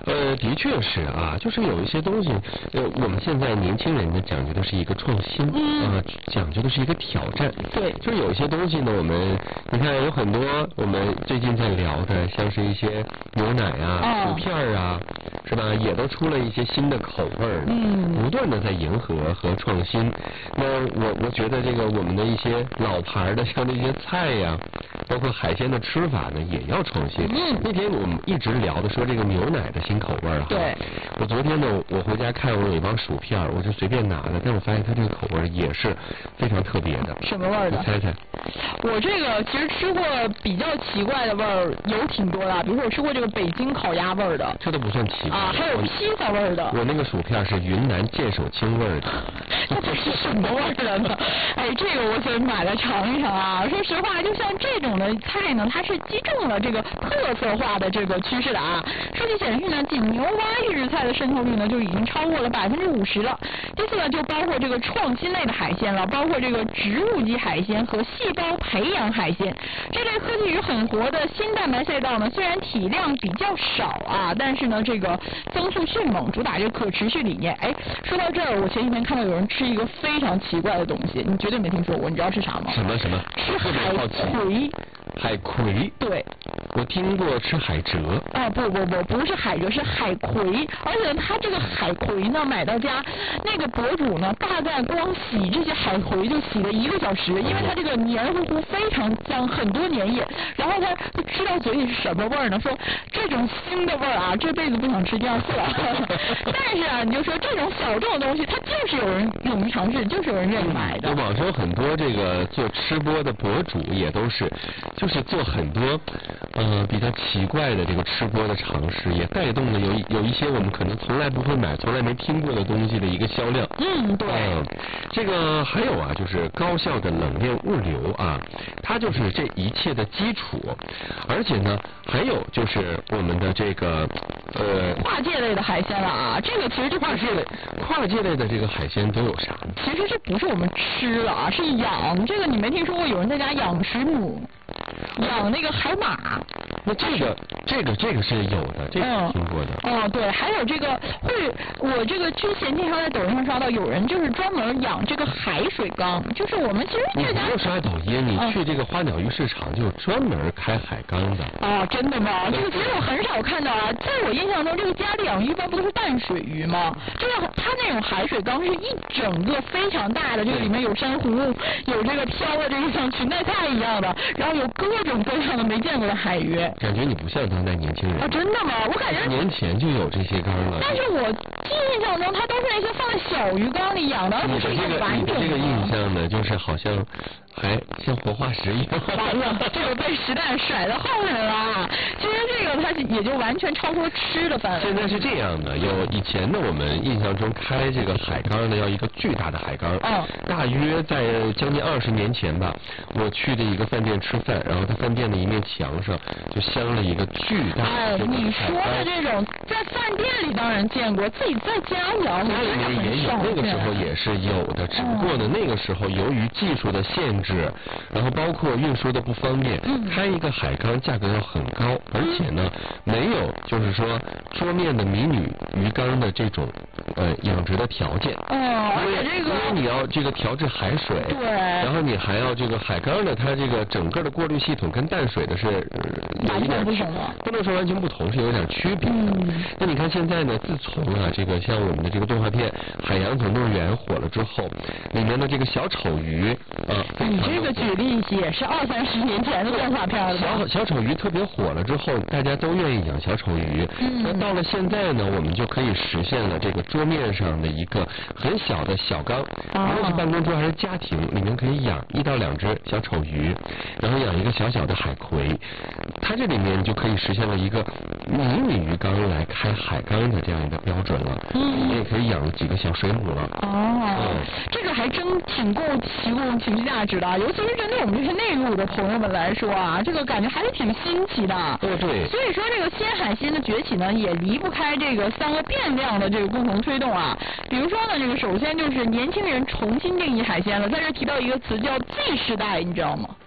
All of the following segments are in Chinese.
的确是啊，就是有一些东西，我们现在年轻人呢讲究的是一个创新，讲究的是一个挑战。 对， 就是有一些东西呢，你看有很多我们最近在聊的，像是一些牛奶啊、薯片啊，是吧？也都出了一些新的口味儿，不断的在迎合和创新。那我觉得这个我们的一些老牌的，像那些菜呀，包括海鲜的吃法呢，也要创新。那天我们一直聊的说这个牛奶的新口味儿哈。 对。 我昨天呢，我回家看我有一包薯片，我就随便拿的，但我发现它这个口味也是非常特别的。 什么味儿的？ 你猜猜。 我这个其实吃过比较奇怪的味儿有挺多的，比如说我吃过这个北京烤鸭味儿的。 这都不算奇怪。 啊，还有披萨味儿的。 我那个薯片是云南剑手青味儿的。 这是什么味儿的呢？哎，这个我想买来尝一尝啊！说实话，就像这种的菜呢，它是击中了这个特色化的这个趋势的啊。数据显示呢，仅牛蛙预制菜的渗透率呢就已经超过了50%了。这次呢就包括这个创新类的海鲜了，包括这个植物基海鲜和细胞培养海鲜。这类科技与狠活的新蛋白赛道呢，虽然体量比较少啊，但是呢这个增速迅猛，主打这个可持续理念。哎，说到这儿，我前几天看到有人吃一个非常奇怪的东西，你绝对没听说过，你知道是啥吗？ 什么？ 吃海葵。 海葵？ 对。 我听过吃海蜇。 啊，不是海蜇，是海葵。而且它这个海葵呢，买到家，那个博主呢，大概光洗这些海葵就洗了1个小时，因为它这个黏糊糊，非常脏，很多粘液。然后它吃到嘴里是什么味儿呢？说这种腥的味儿啊，这辈子不想吃第二次了。但是啊，你就说这种小众的东西，它就是有人勇于尝试，就是有人愿意买的。 网上很多这个做吃播的博主也都是，就是做很多比较奇怪的这个吃播的尝试，也带动了有一些我们可能从来不会买、从来没听过的东西的一个销量。 对。 这个还有啊，就是高效的冷链物流啊，它就是这一切的基础。而且呢，还有就是我们的这个跨界类的海鲜了啊，这个其实就跨界类的这个海鲜都有啥？ 其实这不是我们吃了啊，是养。这个你没听说过有人在家养水母，养那个海马？ 那这个是有的，这个听过的。 对，还有这个我这个之前经常在抖音上刷到有人就是专门养这个海水缸，就是我们其实这家。 你不刷抖音，你去这个花鸟鱼市场就专门开海缸的。 真的吗？这个其实我很少看到啊，在我印象中，这个家里养鱼一般不都是淡水鱼吗？就是它那种海水缸是一整个非常大的，这个里面有珊瑚，有这个漂的这个像裙带菜一样的，然后有各种各样的没见过的海鱼。 感觉你不像当代年轻人。 真的吗？我感觉年前就有这些缸了。 但是我印象中它都是那些放在小鱼缸里养的，而不是一个完整的。 你这个印象呢，就是好像还像活化石一样。 完了，这个被时代甩到后面了。其实这个它也就完全超出吃的范围。 现在是这样的，以前呢，我们印象中开这个海缸呢，要一个巨大的海缸。大约在将近20年前吧，我去的一个饭店吃饭，然后他饭店的一面墙上就镶了一个巨大的。 你说的这种在饭店里当然见过，自己在家养家里面也有，那个时候也是有的，只不过呢，那个时候由于技术的限制，然后包括运输的不方便，开一个海缸价格要很高，而且呢，没有就是说桌面的迷你鱼缸的这种养殖的条件。 而且这个因为你要这个调制海水， 对， 然后你还要这个海缸的它这个整个的过滤系统跟淡水的是有一点不同， 不能说完全不同，是有点区别的。那你看现在呢，自从这个像我们的这个动画片《海洋总动员》火了之后，里面的这个小丑鱼你这个举例也是20-30年前的动画片了。 小丑鱼特别火了之后，大家都愿意养小丑鱼。那到了现在呢，我们就可以实现了这个桌面上的一个很小的小缸，无论是办公桌还是家庭，里面可以养1到2只小丑鱼，然后养一个小小的海葵，它这里面就可以实现了一个迷你鱼缸来开海缸的这样一个标准了。你也可以养几个小水母了。 这个还真提供情绪价值的，尤其是针对我们这些内陆的朋友们来说啊，这个感觉还是挺新奇的。 对。 所以说这个新海鲜的崛起呢，也离不开这个3个变量的这个共同推动啊。比如说呢，这个首先就是年轻人重新定义海鲜了，在这提到一个词叫 Z 世代，你知道吗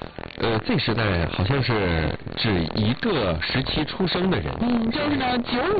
？Z 世代好像是指一个时期出生的人。 就是呢